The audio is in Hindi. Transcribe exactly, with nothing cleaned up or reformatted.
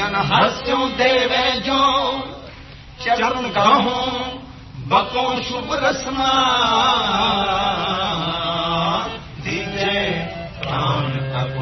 जन हस्यों देवे जो चरण गाहूं बको शुभ रसना